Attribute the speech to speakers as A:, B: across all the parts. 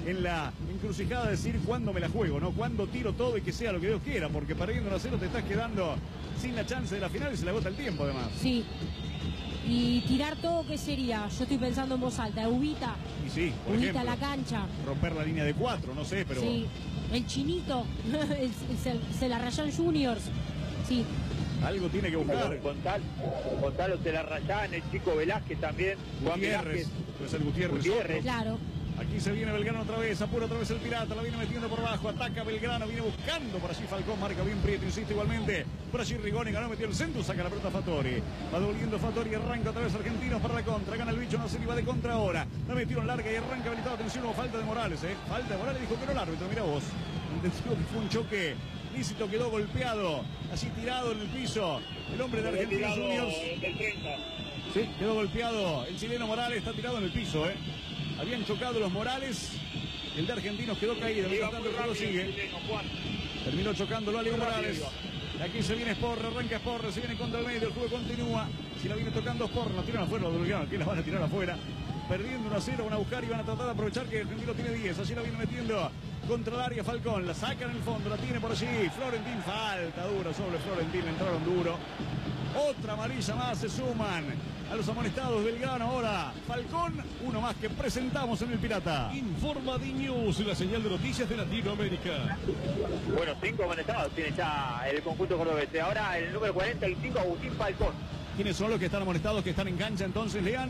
A: en la encrucijada de decir cuándo me la juego, ¿no? Cuándo tiro todo y que sea lo que Dios quiera, porque perdiendo 1-0 te estás quedando sin la chance de la final y se le agota el tiempo además.
B: Sí. Y tirar todo, ¿qué sería? Yo estoy pensando en voz alta. Ubita.
A: Y sí, por
B: Ubita
A: ejemplo,
B: a la cancha.
A: romper la línea de 4, no sé, pero...
B: Sí. El Chinito. Celarrayán Juniors. Sí.
A: Algo tiene que buscar.
C: Gonzalo Celarrayán, el chico Velázquez también. Juan
A: Gutiérrez. Puede ser Gutiérrez.
B: Claro.
A: Aquí se viene Belgrano otra vez, apura otra vez el Pirata, la viene metiendo por abajo, ataca Belgrano, viene buscando por allí Falcón, marca bien Prieto, insiste igualmente, por allí Rigoni ganó, metió el centro, saca la pelota Fattori, va devolviendo Fattori, arranca otra vez Argentinos para la contra, gana el bicho, no se va de contra ahora, la metieron larga y arranca habilitado, atención, hubo falta de Morales, falta de Morales, dijo que no el árbitro, mira vos, entendió que fue un choque lícito, quedó golpeado, así tirado en el piso, el hombre de Argentinos Juniors, sí, quedó golpeado, el chileno Morales está tirado en el piso, habían chocado los Morales, el de Argentinos quedó caído, mientras tanto el juego sigue. Terminó chocándolo a Leo Morales. Aquí se viene Sporre, arranca Sporre, se viene contra el medio, el juego continúa. Si la viene tocando Sporre, la tiran afuera los bolivianos, que la van a tirar afuera. Perdiendo 1-0, van a buscar y van a tratar de aprovechar que el Argentino tiene 10. Allí la viene metiendo contra el área Falcón, la saca en el fondo, la tiene por allí. Florentín, falta dura sobre Florentín, le entraron duro. Otra amarilla más, se suman a los amonestados Belgrano ahora. Falcón, uno más que presentamos en el Pirata.
D: Informa D-News, la señal de noticias de Latinoamérica.
C: Bueno, 5 amonestados tiene ya el conjunto cordobés. Ahora el número 45, Agustín Falcón.
A: ¿Quiénes son los que están amonestados, que están en cancha entonces, Lean?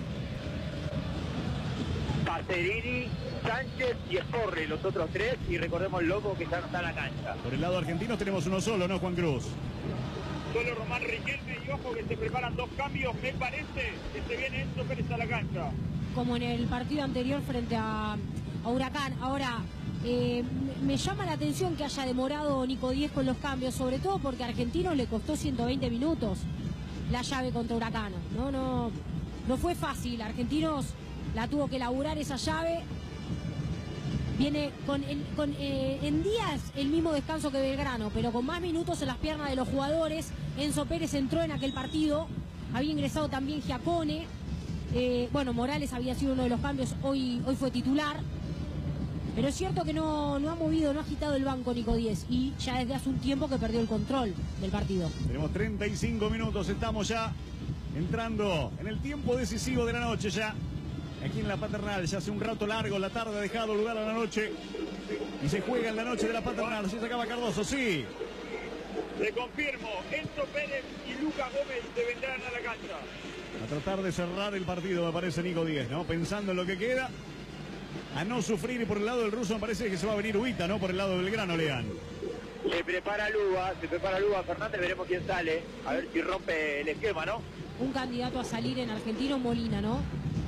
C: Pacerini, Sánchez y Sporre, los otros 3. Y recordemos Loco, que ya no está en la cancha.
A: Por el lado argentino tenemos uno solo, ¿no, Juan Cruz?
C: Solo Román Riquelme y ojo que se preparan 2 cambios, me parece que se viene Enzo Pérez a la cancha.
B: Como en el partido anterior frente a Huracán. Ahora, me llama la atención que haya demorado Nico Díez con los cambios, sobre todo porque a Argentinos le costó 120 minutos la llave contra Huracán. No fue fácil, Argentinos la tuvo que laburar esa llave. Viene en días el mismo descanso que Belgrano, pero con más minutos en las piernas de los jugadores. Enzo Pérez entró en aquel partido, había ingresado también Giacone. Bueno, Morales había sido uno de los cambios, hoy fue titular. Pero es cierto que no ha movido, no ha agitado el banco Nico Díez, y ya desde hace un tiempo que perdió el control del partido.
A: Tenemos 35 minutos, estamos ya entrando en el tiempo decisivo de la noche ya. Aquí en la Paternal, ya hace un rato largo, la tarde ha dejado lugar a la noche y se juega en la noche de la Paternal. Así se acaba Cardoso, sí.
C: Le confirmo, Enzo Pérez y Lucas Gómez vendrán a la cancha.
A: A tratar de cerrar el partido, me parece Nico Díez, ¿no? Pensando en lo que queda, a no sufrir, y por el lado del ruso me parece que se va a venir Ubita, ¿no? Por el lado de Belgrano, Lean.
C: Se prepara Luba Fernández, veremos quién sale, a ver si rompe el esquema, ¿no?
B: Un candidato a salir en Argentino, Molina, ¿no?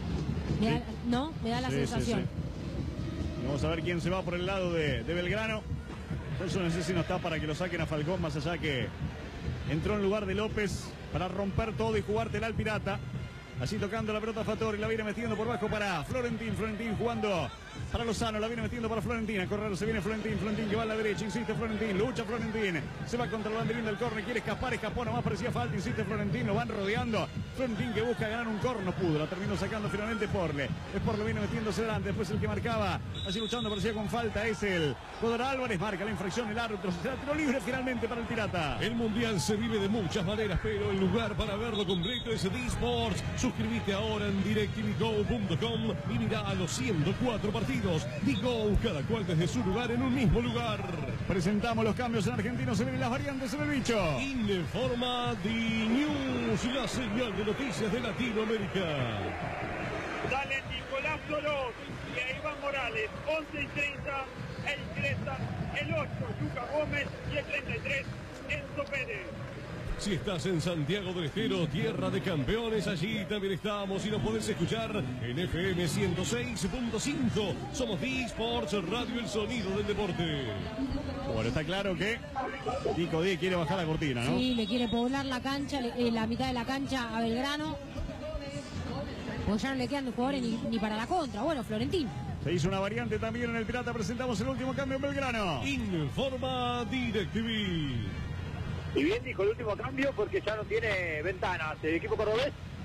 B: Me da la sensación.
A: Sí. Vamos a ver quién se va por el lado de Belgrano. Eso no sé si no está para que lo saquen a Falcón, más allá que entró en lugar de López para romper todo y jugártela al Pirata. Así tocando la pelota Fattori, la viene metiendo por bajo para Florentín. Florentín jugando para Lozano, la viene metiendo para Florentín. A correr se viene Florentín que va a la derecha, insiste Florentín, lucha Florentín. Se va contra el banderín del córner, quiere escapar, escapó, nomás parecía falta, insiste Florentín, lo van rodeando. Florentín que busca ganar un córner, no pudo, la terminó sacando finalmente Sporle. Sporle viene metiéndose delante, después el que marcaba, así luchando, parecía con falta, es el Codor Álvarez, marca la infracción, el árbitro, se tiro libre finalmente para el Pirata.
D: El Mundial se vive de muchas maneras, pero el lugar para verlo completo es D-Sports. Suscríbete ahora en DirecTVGo.com y mira a los 104 partidos. D-Go, cada cual desde su lugar en un mismo lugar.
A: Presentamos los cambios en Argentino, se ven las variantes en el bicho.
D: Informa D-News, la señal de noticias de Latinoamérica.
C: Salen Nicolás Soros y Iván Morales, 11 y 30, el 30, el 8, Lucas Gómez y el 33, Enzo Pérez.
D: Si estás en Santiago del Estero, tierra de campeones, allí también estamos y nos podés escuchar en FM 106.5. Somos D-Sports Radio, el sonido del deporte.
A: Bueno, está claro que Nico Díez quiere bajar la cortina, ¿no?
B: Sí, le quiere poblar la cancha, la mitad de la cancha a Belgrano. Pues ya no le quedan jugadores ni para la contra. Bueno, Florentín.
A: Se hizo una variante también en el Pirata. Presentamos el último cambio en Belgrano.
D: Informa DirecTV.
C: Y bien dijo el último cambio porque ya no tiene ventanas. El equipo cordobés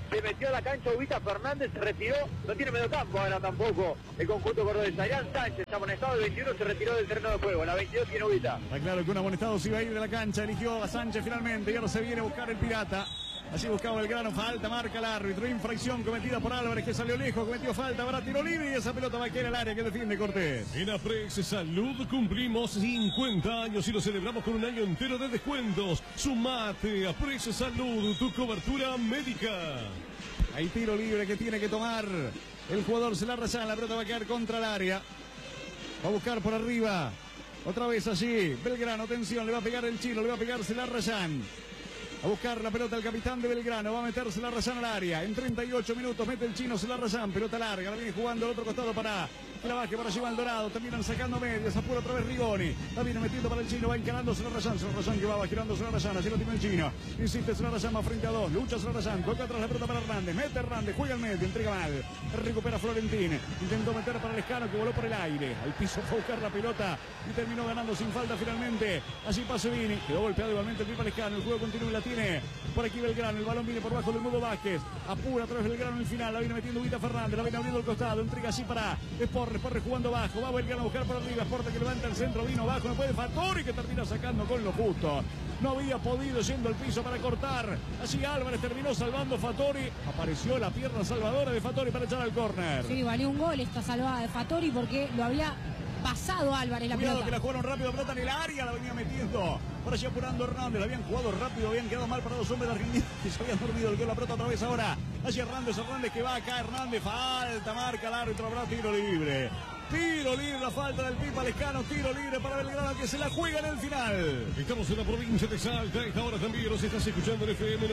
E: se metió a la cancha Ubita Fernández, se retiró, no tiene medio campo ahora tampoco el conjunto cordobés. Adrián Sánchez, amonestado el 21, se retiró del terreno de juego, la 22 tiene Ubita.
A: Está claro que un amonestado se iba a ir de la cancha, eligió a Sánchez finalmente y ahora se viene a buscar el Pirata. Así buscaba Belgrano, falta, marca el árbitro, infracción cometida por Álvarez que salió lejos, cometió falta, habrá tiro libre y esa pelota va a caer al área que defiende Cortés.
D: En Aprex Salud cumplimos 50 años y lo celebramos con un año entero de descuentos. Sumate a Aprex Salud, tu cobertura médica.
A: Hay tiro libre que tiene que tomar el jugador Celarrayán, la pelota va a caer contra el área. Va a buscar por arriba, otra vez allí, Belgrano, atención, le va a pegar el chino, le va a pegar Celarrayán. A buscar la pelota el capitán de Belgrano, va a meter Celarrayán al área. En 38 minutos mete el chino Celarrayán, pelota larga, la viene jugando al otro costado para que la baje para allí Maldonado. Terminan sacando medias, apura otra vez Rigoni. La viene metiendo para el chino, va encarando Celarrayán. Celarrayán que va girando Celarrayán, así lo tiene el chino. Insiste Celarrayán, más frente a dos, lucha Celarrayán, toca atrás la pelota para Hernández, mete Hernández, juega al medio, entrega mal. Recupera Florentín, intentó meter para Lescano que voló por el aire. Al piso fue a buscar la pelota y terminó ganando sin falta finalmente. Allí Pasevini, quedó golpeado igualmente el pipa Lescano. El juego continúa y la tiene por aquí Belgrano, el balón viene por bajo del Mudo Vázquez, apura a través del Belgrano en el final, la viene metiendo Ubita Fernández, la viene abriendo el costado, entrega así para Sporre jugando bajo, va Belgrano a buscar por arriba, Sporre que levanta el centro, vino bajo, no puede Fattori que termina sacando con lo justo, no había podido yendo al piso para cortar, así Álvarez terminó salvando Fattori, apareció la pierna salvadora de Fattori para echar al córner.
B: Sí, valió un gol esta salvada de Fattori porque lo había pasado Álvarez la
A: Cuidado
B: pelota.
A: que la jugaron rápido, pelota en el área, la venía metiendo. Por allí apurando Hernández, la habían jugado rápido, habían quedado mal para los hombres de Argentina que se habían dormido. El gol, la pelota otra vez ahora. Allí Hernández que va acá, Hernández, falta, marca el árbitro, habrá tiro libre. Tiro libre, la falta del Pipa Lescano, tiro libre para Belgrano que se la juega en el final.
D: Estamos en la provincia de Salta, a esta hora también nos estás escuchando en FM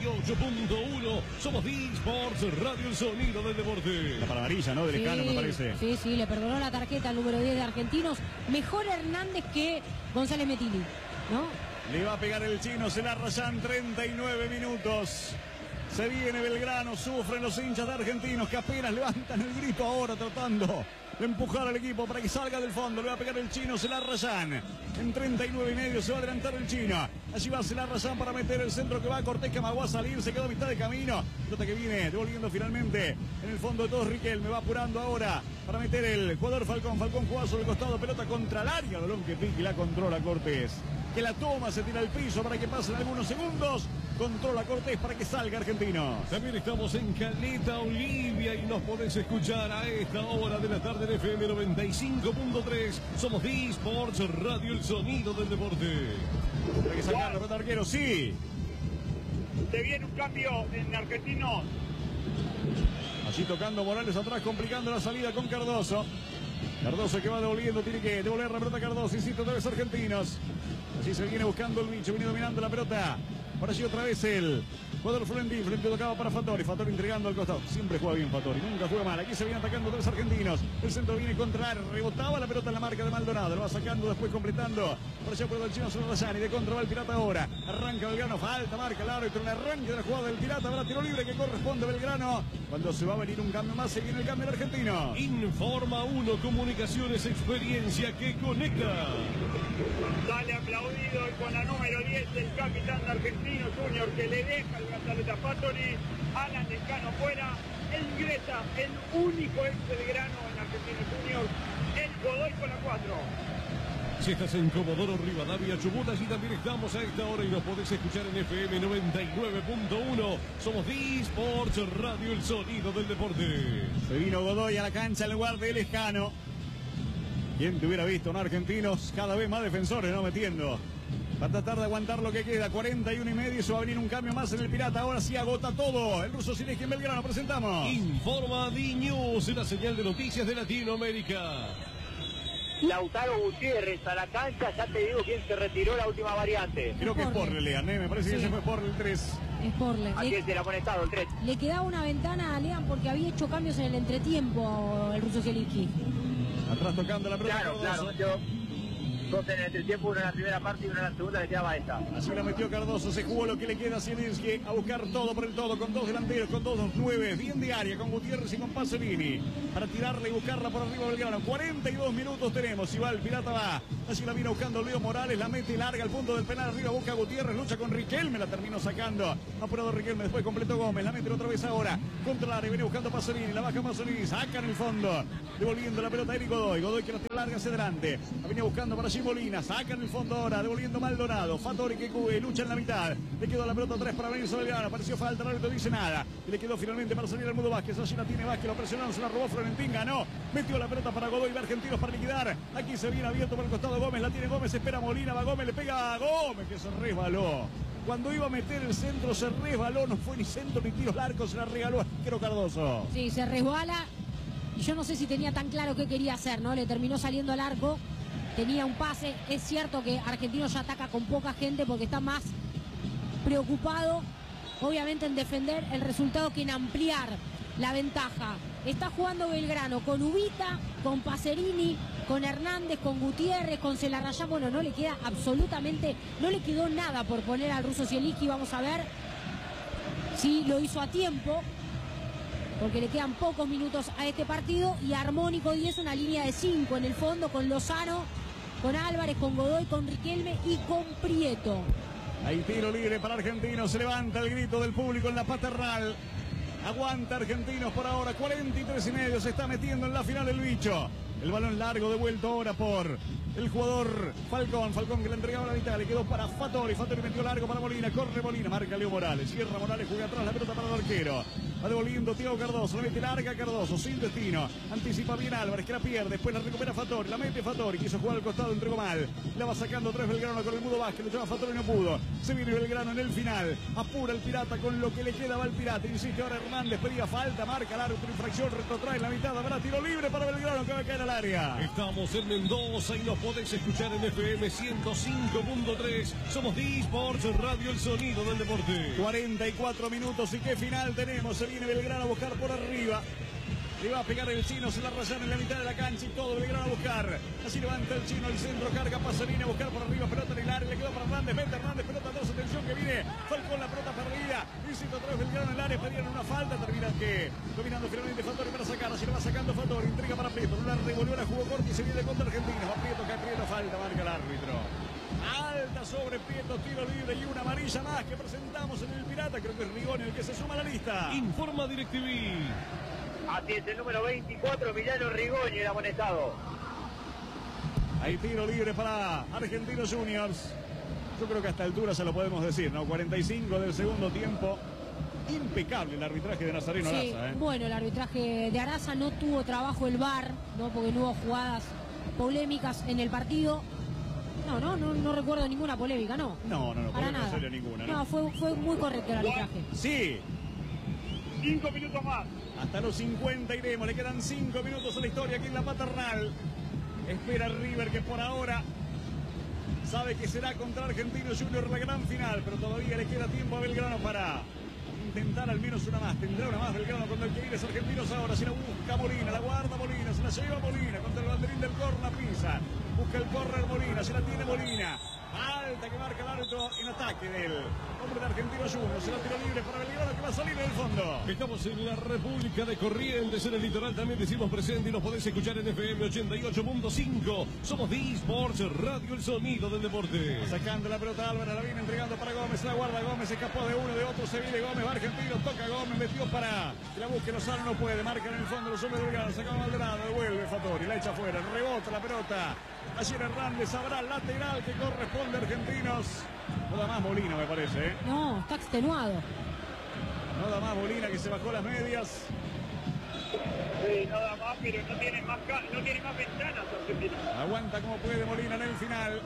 D: 98.1. Somos D-Sports, Radio El Sonido del Deporte.
A: La para amarilla, ¿no? De Lescano, me parece.
B: Sí, le perdonó la tarjeta al número 10 de Argentinos. Mejor Hernández que González Metilli, ¿no?
A: Le va a pegar el chino, Celarrayán, 39 minutos. Se viene Belgrano, sufren los hinchas de Argentinos que apenas levantan el grito ahora tratando de empujar al equipo para que salga del fondo. Le va a pegar el chino Celarrayán. En 39 y medio se va a adelantar el chino. Allí va Celarrayán para meter el centro que va a Cortés Camagüey a salir. Se quedó a mitad de camino. Pelota que viene devolviendo finalmente en el fondo de todos Riquelme. Va apurando ahora para meter el jugador Falcón. Falcón juega sobre el costado. Pelota contra el área. Balón que pique y la controla Cortés. Que la toma, se tira al piso para que pasen algunos segundos. Controla Cortés para que salga Argentino.
D: También estamos en Caleta, Olivia y nos podés escuchar a esta hora de la tarde en FM 95.3. Somos D-Sports, Radio El Sonido del Deporte.
A: Hay que sacar la pelota arquero, sí.
C: Se viene un cambio en Argentinos.
A: Allí tocando Morales atrás, complicando la salida con Cardoso. Cardoso que va devolviendo, tiene que devolver la pelota a Cardoso, insisto, otra vez Argentinos. Allí se viene buscando el bicho, viene dominando la pelota. Por allí otra vez el jugador Florentín. Florentín tocaba para Fattori. Fattori entregando al costado. Siempre juega bien Fattori, nunca juega mal. Aquí se viene atacando tres argentinos. El centro viene contra el área. Rebotaba la pelota en la marca de Maldonado. Lo va sacando después completando. Por allá por el chino Celarrayán. Y de contra va el Pirata ahora. Arranca Belgrano. Falta, marca el árbitro. Un arranque de la jugada del Pirata. Habrá tiro libre que corresponde a Belgrano. Cuando se va a venir un cambio más, se viene el cambio del argentino.
D: Informa 1 Comunicaciones, experiencia que conecta.
C: Sale aplaudido y con la número 10 el capitán de Argentinos Junior que le deja el brazalete a Fattori. Alan Lescano fuera. Ingresa el único ex Belgrano en Argentinos Junior, el Godoy con la 4.
D: Si estás en Comodoro Rivadavia, Chubut, allí también estamos a esta hora y nos podés escuchar en FM 99.1. Somos D-Sports, Radio El Sonido del Deporte.
A: Se vino Godoy a la cancha en lugar de Lescano. ¿Quién te hubiera visto, no? Argentinos cada vez más defensores, ¿no? Metiendo. Va a tratar de aguantar lo que queda. 41 y medio. Se va a venir un cambio más en el Pirata. Ahora sí agota todo. El ruso Sileski en Belgrano. Presentamos.
D: Informa D-News, la señal de noticias de Latinoamérica.
E: Lautaro Gutiérrez a la cancha, ya te digo quién se retiró la última variante.
A: Creo que es Porle, Lean, ¿eh? Me parece que
B: Sí.
A: se fue Porle el 3.
B: Es Porle.
E: Aquí es el amonestado, el 3.
B: Le quedaba una ventana a Lean porque había hecho cambios en el entretiempo el ruso Zielinski.
A: Atrás tocando la pelota.
E: Claro,
A: Cardoso.
E: claro. dos en el entretiempo, uno en la primera parte y uno en la segunda, le quedaba esta.
A: Así la metió Cardoso, se jugó lo que le queda a Zielinski a buscar todo por el todo, con dos delanteros, con dos 9, bien de área, con Gutiérrez y con Pasolini, para tirarle y buscarla por arriba Belgrano. 42 minutos tenemos, si va el Pirata va, así la viene buscando Leo Morales, la mete larga al punto del penal, arriba busca Gutiérrez, lucha con Riquelme, la terminó sacando, apurado Riquelme, después completó Gómez, la mete otra vez ahora, contra el área, viene buscando Pasolini, la baja Pasolini, saca en el fondo, devolviendo la pelota a Eric Godoy, Godoy que la tira larga hacia adelante, la venía buscando para allí Molina, saca en el fondo ahora, devolviendo Maldonado, Fattori que cubre, lucha en la mitad, le quedó la pelota 3 para venir sobre Belgrano, apareció falta, el árbitro dice nada, y le quedó finalmente para salir al Mudo Vázquez, allí la tiene Vázquez, lo presionaron, se la robó Florentín, ganó, metió la pelota para Godoy, va Argentinos para liquidar, aquí se viene abierto por el costado Gómez, la tiene Gómez, espera Molina, va Gómez, le pega a Gómez que se resbaló. Cuando iba a meter el centro se resbaló, no fue ni centro ni tiros largos, se la regaló a Arquero Cardoso.
B: Sí, se resbala y yo no sé si tenía tan claro qué quería hacer, ¿no? Le terminó saliendo al arco, tenía un pase, es cierto que Argentinos ya ataca con poca gente porque está más preocupado, obviamente, en defender el resultado que en ampliar la ventaja. Está jugando Belgrano con Ubita, con Pacerini, con Hernández, con Gutiérrez, con Celarrayán. Bueno, no le queda absolutamente, no le quedó nada por poner al ruso Zielinski. Vamos a ver si lo hizo a tiempo, porque le quedan pocos minutos a este partido. Y Armónico 10, una línea de 5 en el fondo, con Lozano, con Álvarez, con Godoy, con Riquelme y con Prieto.
A: Hay tiro libre para Argentinos, se levanta el grito del público en la Paternal. Aguanta Argentinos por ahora, 43,5, se está metiendo en la final el bicho. El balón largo devuelto ahora por el jugador Falcón. Falcón que le entregaba la mitad, le quedó para Fattori. Fattori metió largo para Molina, corre Molina, marca Leo Morales. Cierra Morales, juega atrás la pelota para el arquero. Va devolviendo Thiago Cardoso, la mete larga Cardoso, sin destino. Anticipa bien Álvarez, que la pierde, después la recupera Fattori, la mete Fattori, quiso jugar al costado, entregó mal. La va sacando otra vez Belgrano con el Mudo Vázquez, lo lleva Fattori y no pudo. Se viene Belgrano en el final, apura el Pirata con lo que le queda, va el Pirata. Insiste ahora Hernández, pedía falta, marca el árbitro, infracción, retrotrae en la mitad, habrá tiro libre para Belgrano que va a caer al área.
D: Estamos en Mendoza y nos podés escuchar en FM 105.3. Somos D-Sports Radio, el sonido del deporte.
A: 44 minutos y qué final tenemos. Se viene Belgrano a buscar por arriba. Le va a pegar el chino, se la rayan en la mitad de la cancha y todo Belgrano a buscar. Así levanta el chino al centro, carga Pasolini a buscar por arriba, pelota en el área, le quedó para Hernández, vete Hernández, pelota atrás, atención que viene Falcón, la pelota perdida, visita otra vez Belgrano en el área, pedían una falta, termina que dominando finalmente Fattori para sacar, así le va sacando Fattori, entrega para Prieto, no la revolvió, la jugó corta y se viene contra Argentinos, va Prieto, cae Prieto, falta, marca el árbitro. Alta sobre Prieto, tiro libre y una amarilla más que presentamos en el Pirata, creo que es Rigoni el que se suma a la lista.
D: Informa DirecTV.
E: Así es, el número 24, Emiliano Rigoni, el amonestado.
A: Hay tiro libre para Argentinos Juniors. Yo creo que a esta altura se lo podemos decir, ¿no? 45 del segundo tiempo. Impecable el arbitraje de Nazareno
B: Sí,
A: Araza, ¿eh?
B: bueno, el arbitraje de Araza, no tuvo trabajo el VAR, ¿no? Porque no hubo jugadas polémicas en el partido. No recuerdo ninguna polémica, ¿no?
A: No,
B: para nada.
A: serio ninguna, ¿no?
B: No, fue muy correcto el arbitraje.
A: Sí.
C: 5 minutos más.
A: Hasta los 50 iremos, le quedan 5 minutos a la historia aquí en la Paternal. Espera River que por ahora sabe que será contra Argentinos Juniors la gran final, pero todavía le queda tiempo a Belgrano para intentar al menos una más. Tendrá una más Belgrano cuando el que viene es Argentinos ahora. Se la busca Molina, la guarda Molina, se la lleva Molina contra el banderín del corner, pisa. Busca el córner Molina, se la tiene Molina. Alta que marca el árbitro en ataque del hombre de Argentinos Juniors. Se la tiro libre para Belgrano que va a salir en el fondo.
D: Estamos en la República de Corrientes, en el litoral también decimos presente y nos podés escuchar en FM 88.5. Somos D-Sports Radio, el sonido del deporte.
A: Sacando la pelota Álvarez, la viene entregando para Gómez, la guarda Gómez, escapó de uno, de otro, se viene Gómez, va Argentino, toca Gómez, metió para que la busque Lozano, no puede, marca en el fondo los hombres de Belgrano, saca Maldonado, devuelve Fattori, la echa afuera, rebota la pelota. Allí Hernández, habrá lateral que corresponde a Argentinos. No da más Molina, me parece, ¿eh?
B: No, está extenuado.
A: No da más Molina que se bajó las medias.
C: Sí, nada más, pero no tiene más ventanas Argentinos.
A: Aguanta como puede Molina en el final.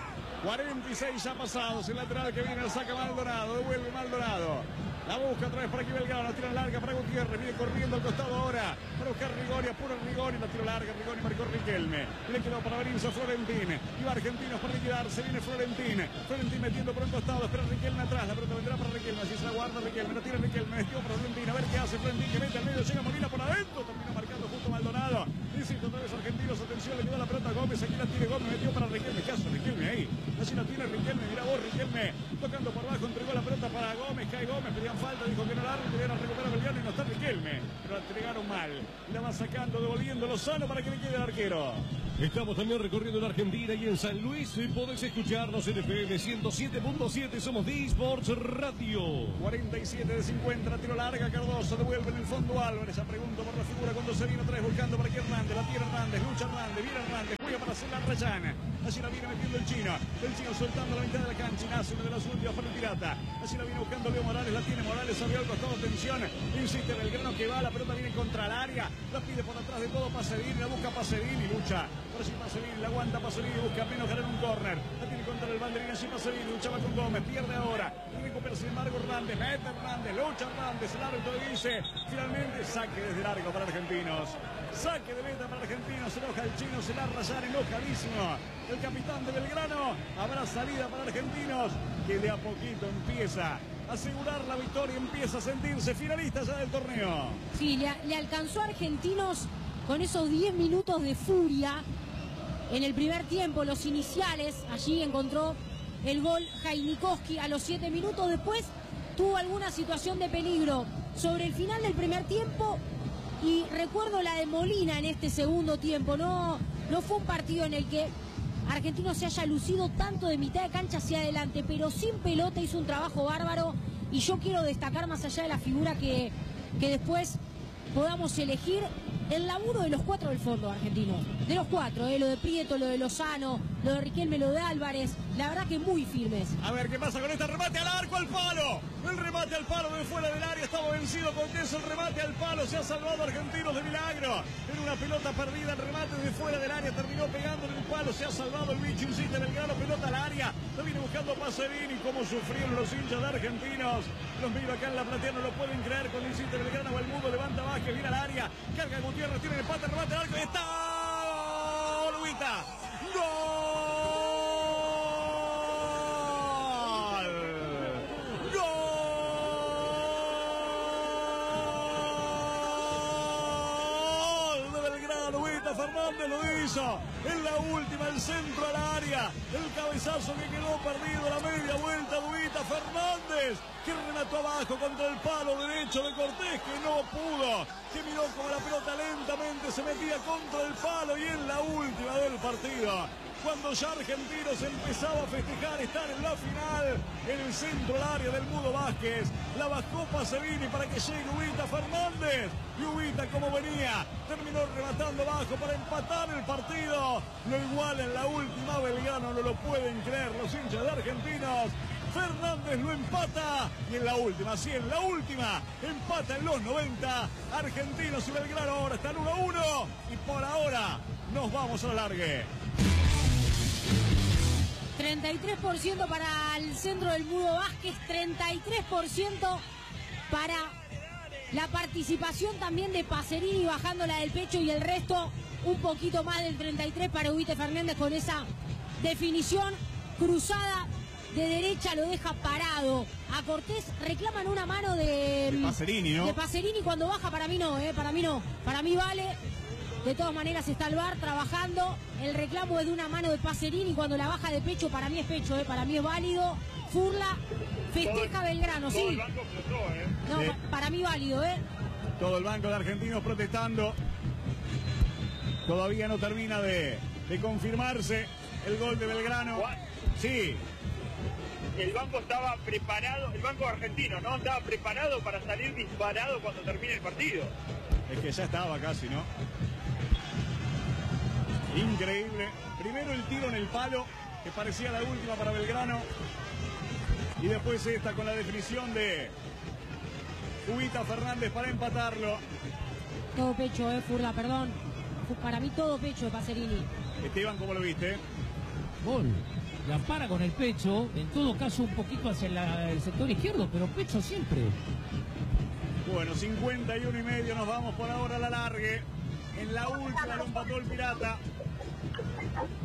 A: 46 ya pasados, el lateral que viene, saca Maldonado, devuelve Maldonado. La busca otra vez por aquí Belgrano, la tira larga para Gutiérrez, viene corriendo al costado ahora para buscar Rigoni, apura Rigoni, la tira larga, Rigoni marcó Riquelme, le quedó para venirse a Florentín, iba Argentinos para liquidarse, viene Florentín metiendo por un costado, espera Riquelme atrás, la pelota vendrá para Riquelme, así se la guarda Riquelme, la tira Riquelme, metió para Florentín, a ver qué hace Florentín, que mete al medio, llega Molina por adentro, terminó marcando justo Maldonado, Insisto, otra vez Argentinos, atención, le quedó la pelota a Gómez, aquí la tiene Gómez, metió para Riquelme, ¿qué hace Riquelme ahí? Así la tiene Riquelme, mirá vos Riquelme, tocando por abajo, entregó la pelota para Gómez, cae Gómez, pedían falta, dijo que no la árbitro, viene a recuperar Belgrano y no está Riquelme, pero la entregaron mal, la va sacando, devolviendo Lozano para que le quede el arquero.
D: Estamos también recorriendo en Argentina y en San Luis. Podés escucharnos en FM 107.7. Somos D-Sports Radio.
A: 47 de 50, la tiro larga, Cardoso devuelve en el fondo Álvarez. A pregunta por la figura cuando se vino otra vez buscando para aquí Hernández. La tira Hernández, lucha Hernández, viene Hernández, juega para hacer la Rayana. Así la viene metiendo el chino soltando la mitad de la cancha. Nace una de las últimas para el Pirata. Así la viene buscando Leo Morales, la tiene Morales, abrió al costado, tensión. Insiste Belgrano que va, la pelota viene contra el área. La pide por atrás de todo Pacerini, la busca Pacerini, lucha. Por allí Pacerini, la aguanta Pacerini, busca menos ganar un córner. La tiene contra el banderín, allí Pacerini, luchaba con Gómez, pierde ahora. Recupera sin embargo Hernández, mete Hernández, lucha Hernández, el árbitro dice, finalmente saque desde largo para Argentinos. Saque de meta para Argentinos, se enoja el chino, se la Rayana, enojadísimo. El capitán de Belgrano, habrá salida para Argentinos, que de a poquito empieza a asegurar la victoria, empieza a sentirse finalista ya del torneo.
B: Sí, le alcanzó a Argentinos con esos 10 minutos de furia en el primer tiempo, los iniciales. Allí encontró el gol Jainikowski a los 7 minutos. Después tuvo alguna situación de peligro sobre el final del primer tiempo. Y recuerdo la de Molina en este segundo tiempo. No fue un partido en el que Argentinos se haya lucido tanto de mitad de cancha hacia adelante, pero sin pelota hizo un trabajo bárbaro. Y yo quiero destacar, más allá de la figura que después podamos elegir, el laburo de los 4 del fondo argentinos. De los 4, lo de Prieto, lo de Lozano, lo de Riquelme, lo de Álvarez. La verdad que muy firmes.
A: A ver qué pasa con este remate al arco, al palo. El remate al palo de fuera del área. Estaba vencido con eso. El remate al palo. Se ha salvado Argentinos de milagro. En una pelota perdida, el remate de fuera del área. Terminó pegando en el palo. Se ha salvado el bicho. Insiste Belgrano. Pelota al área. Lo viene buscando Pacerini. Cómo sufrieron los hinchas de Argentinos. Los miro acá en la platea. No lo pueden creer. Cuando insiste Belgrano o el mundo levanta Vázquez. Viene al área. Carga Gutiérrez. Tiene el empate. Remate al arco. Y está. Olguita. ¡Gol! Fernández lo hizo en la última, el centro al área, el cabezazo que quedó perdido, la media vuelta de Ubita Fernández, que remató abajo contra el palo derecho de Cortés, que no pudo, que miró como la pelota lentamente se metía contra el palo, y en la última del partido, cuando ya Argentinos empezaba a festejar estar en la final, en el centro del área del Mudo Vázquez, la bajó Pacerini para que llegue Ubita Fernández, y Ubita, como venía, terminó rematando abajo para empatar el partido. Lo igual en la última, Belgrano, no lo pueden creer los hinchas de Argentinos. Fernández lo empata, y en la última, sí, en la última, empata en los 90. Argentinos y Belgrano ahora están 1-1, y por ahora nos vamos a la largue.
B: 33% para el centro del Mudo Vázquez, 33% para la participación también de Pacerini bajándola del pecho, y el resto un poquito más del 33% para Ubita Fernández con esa definición cruzada de derecha, lo deja parado. A Cortés reclaman una mano de
A: Pacerini, ¿no?
B: De Pacerini cuando baja. Para mí no, para mí no. Para mí vale. De todas maneras está el VAR trabajando. El reclamo es de una mano de Pacerini. Cuando la baja de pecho, para mí es pecho, para mí es válido. Furla, festeja Belgrano, sí.
C: Todo el banco flotó,
B: No,
A: sí.
B: Para mí válido,
A: Todo el banco de Argentinos protestando. Todavía no termina de confirmarse el gol de Belgrano. Sí.
C: El banco estaba preparado, el banco argentino, ¿no? Estaba preparado para salir disparado cuando termine el partido.
A: Es que ya estaba casi, ¿no? Increíble. Primero el tiro en el palo, que parecía la última para Belgrano. Y después esta con la definición de Ubita Fernández para empatarlo.
B: Todo pecho, Furla, perdón. Para mí todo pecho de Pacerini.
A: Esteban, ¿cómo lo viste?
F: Gol. La para con el pecho, en todo caso un poquito hacia el sector izquierdo, pero pecho siempre.
A: Bueno, 51,5, nos vamos por ahora a la largue. En la última lo empató el Pirata. Y como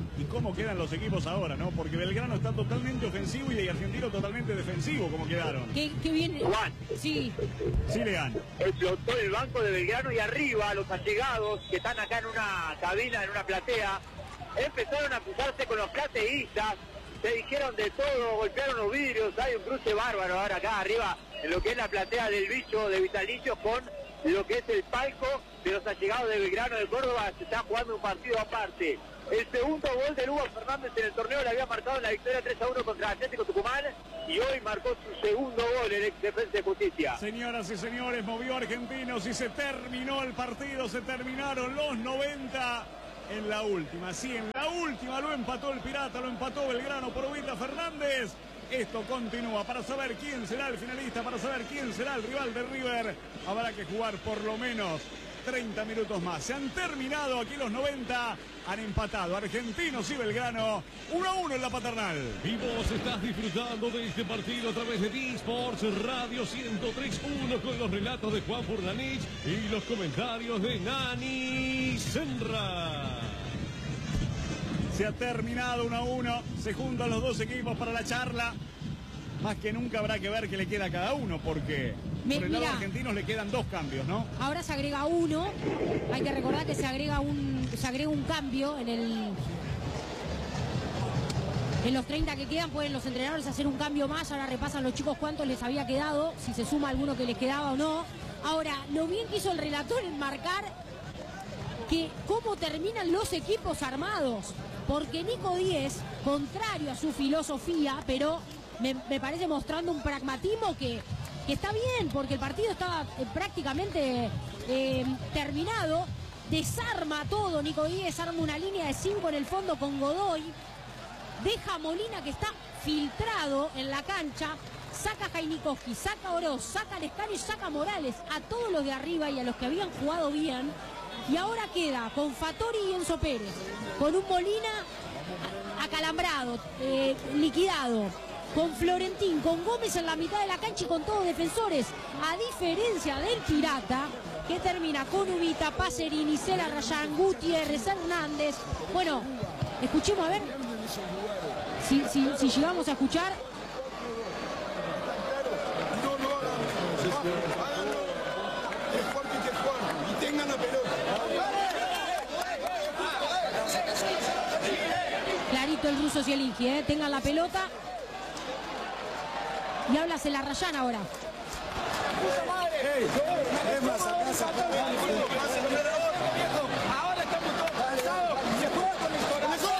A: cómo quedan los equipos ahora, ¿no? Porque Belgrano está totalmente ofensivo y Argentino totalmente defensivo, como quedaron.
B: Qué bien.
E: Juan.
B: Sí.
A: Sí, Lean.
E: Explotó el banco de Belgrano y arriba los allegados que están acá en una cabina, en una platea, empezaron a cruzarse con los plateístas, se dijeron de todo, golpearon los vidrios, hay un cruce bárbaro ahora acá arriba, en lo que es la platea del bicho de Vitalicio con lo que es el palco de los allegados de Belgrano de Córdoba. Se está jugando un partido aparte. El segundo gol de Hugo Fernández en el torneo le había marcado en la victoria 3-1 contra Atlético Tucumán y hoy marcó su segundo gol en ex Defensa de Justicia.
A: Señoras y señores, movió Argentinos y se terminó el partido, se terminaron los 90 en la última. Sí, en la última lo empató el Pirata, lo empató Belgrano por Huguita Fernández. Esto continúa. Para saber quién será el finalista, para saber quién será el rival de River, habrá que jugar por lo menos 30 minutos más. Se han terminado aquí los 90, han empatado Argentinos y Belgrano 1-1 en la Paternal.
D: Y vos estás disfrutando de este partido a través de D-Sports Radio 103.1 con los relatos de Juan Furlanich y los comentarios de Nani Senra.
A: Se ha terminado 1-1, se juntan los dos equipos para la charla. Más que nunca habrá que ver qué le queda a cada uno, porque por el lado de Argentinos le quedan 2 cambios, ¿no?
B: Ahora se agrega uno, hay que recordar que se agrega un cambio en los 30 que quedan, pueden los entrenadores hacer un cambio más. Ahora repasan los chicos cuántos les había quedado, si se suma alguno que les quedaba o no. Ahora, lo bien que hizo el relator en marcar que cómo terminan los equipos armados, porque Nico Díez, contrario a su filosofía, pero me parece mostrando un pragmatismo que está bien, porque el partido estaba prácticamente terminado. Desarma todo Nico Díez, arma una línea de 5 en el fondo con Godoy, deja a Molina que está filtrado en la cancha, saca a Jainikowski, saca a Oroz, saca a Lescano y saca a Morales, a todos los de arriba y a los que habían jugado bien. Y ahora queda con Fattori y Enzo Pérez, con un Molina acalambrado, liquidado, con Florentín, con Gómez en la mitad de la cancha y con todos defensores, a diferencia del Pirata, que termina con Ubita, Pacerini, Cela Rayán, Gutiérrez, Hernández. Bueno, escuchemos a ver si llegamos a escuchar.
G: Y tengan la pelota.
B: Clarito el ruso Zielinski, tengan la pelota. Y habla Cela Rayán ahora.
G: Ahora estamos todos cansados. Se juega con el corazón.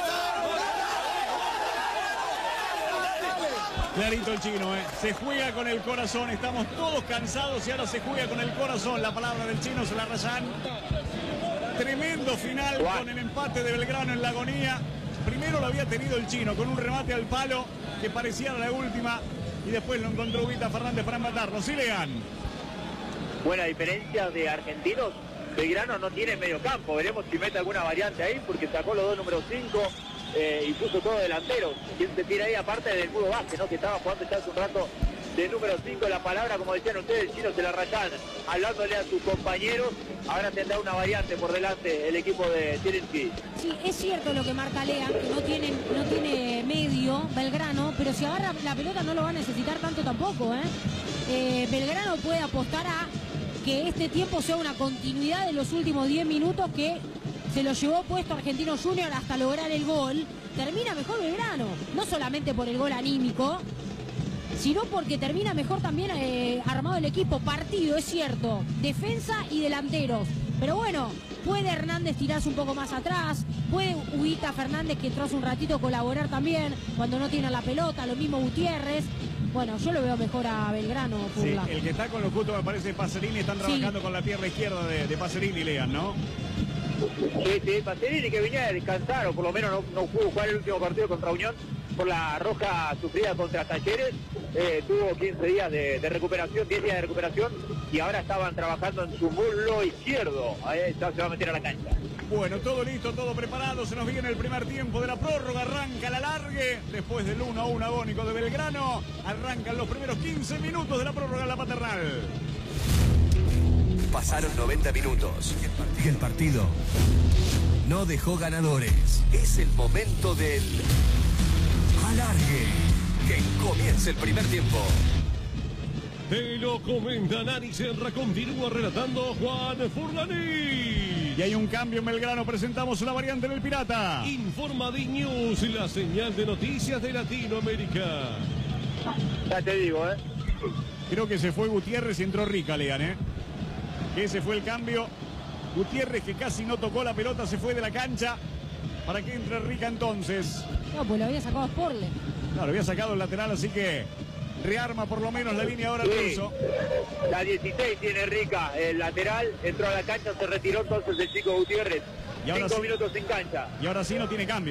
A: Clarito el chino, se juega con el corazón, estamos todos cansados y ahora se juega con el corazón. La palabra del chino, Cela Rayán. Tremendo final con el empate de Belgrano en la agonía. Primero lo había tenido el chino con un remate al palo que parecía la última y después lo encontró Huguita Fernández para empatarlo. Sí, Legan.
E: Buena diferencia de Argentinos. Belgrano no tiene medio campo, veremos si mete alguna variante ahí porque sacó los dos números 5 y puso todo delantero. ¿Quién se tira ahí aparte del Mudo Vázquez, ¿no? Que estaba jugando ya hace un rato de número 5? La palabra, como decían ustedes, el chino Cela Rayán hablándole a sus compañeros. Ahora tendrá una variante por delante el equipo de Zielinski.
B: Sí, es cierto lo que marca Lea, que no tiene medio Belgrano, pero si agarra la pelota no lo va a necesitar tanto tampoco, Belgrano puede apostar a que este tiempo sea una continuidad de los últimos 10 minutos que se lo llevó puesto Argentino Junior hasta lograr el gol. Termina mejor Belgrano, no solamente por el gol anímico, sino porque termina mejor también armado el equipo. Partido, es cierto, defensa y delanteros. Pero bueno, puede Hernández tirarse un poco más atrás, puede Huguita Fernández, que entró hace un ratito, colaborar también cuando no tiene la pelota, lo mismo Gutiérrez. Bueno, yo lo veo mejor a Belgrano.
A: Sí, el que está con los justos me parece Pacerini, están trabajando con la pierna izquierda de Pacerini, Legan, ¿no?
E: Sí, Pacerini, que venía a descansar, o por lo menos no pudo jugar el último partido contra Unión por la roja sufrida contra Talleres. Tuvo 15 días de recuperación, 10 días de recuperación, y ahora estaban trabajando en su muslo izquierdo. Ahí se va a meter a la cancha.
A: Bueno, todo listo, todo preparado, se nos viene el primer tiempo de la prórroga, arranca la largue, después del 1-1 agónico de Belgrano, arrancan los primeros 15 minutos de la prórroga en la Paternal.
H: Pasaron 90 minutos y el partido no dejó ganadores. Es el momento del alargue. Que comience el primer tiempo.
D: Te lo comenta Nani Serra, continúa relatando Juan Furlaní.
A: Y hay un cambio en Belgrano, presentamos una variante del Pirata.
D: Informa D-News, la señal de noticias de Latinoamérica.
E: Ya te digo,
A: Creo que se fue Gutiérrez y entró Rica, Lean, Ese fue el cambio. Gutiérrez, que casi no tocó la pelota, se fue de la cancha para que entre Rica entonces.
B: No, pues lo había sacado Sporle.
A: Claro, había sacado el lateral, así que rearma por lo menos la línea ahora Russo.
E: La 16 tiene Rica, el lateral, entró a la cancha, se retiró entonces el chico Gutiérrez.
A: Y ahora
E: 5
A: sí,
E: minutos en cancha.
A: Y ahora sí no tiene cambio.